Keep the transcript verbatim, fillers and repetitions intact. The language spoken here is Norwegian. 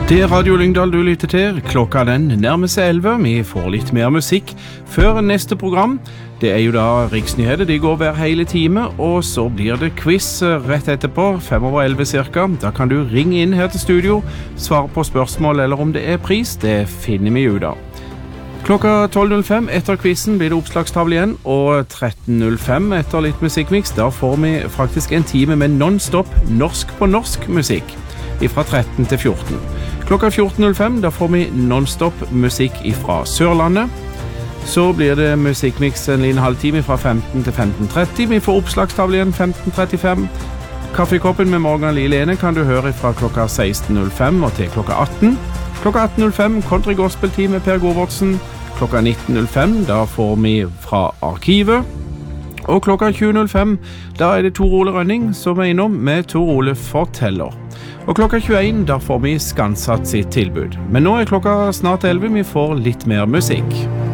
Det er Radio Lyngdal du lytter til. Klokka den nærmer seg elleve. Vi får litt mer musikk før neste program. Det er jo da Riksnyheter. De går hver hele time, og så blir det quiz rett etterpå, fem over elleve cirka. Da kan du ringe inn her til studio, svare på spørsmål eller om det er pris. Det finner vi ut av. Klokka tolv null fem etter quizen blir det oppslagstavle igjen, og tretten null fem etter litt musikkmix. Da får vi faktisk en time med non-stop norsk på norsk musikk, fra tretten til fjorten. Klokka fjorten null fem, da får vi non-stop musikk fra Sørlandet. Så blir det musikkmix en liten halvtime fra femten til femten tretti. Vi får oppslagstavle igjen femten trettifem. Kaffekoppen med Morgan Lilene kan du høre fra klokka seksten null fem og til klokka atten. Klokka atten null fem, country gospel-time med Per Govortsen. Klokka nitten null fem, da får vi fra arkivet. Og klokka tjue null fem, da er det Tor Ole Rønning som er innom med Tor Ole forteller. Og klokka tjueen, da får vi Skansatt sitt tilbud. Men nå er klokka snart elleve, vi får litt mer musikk.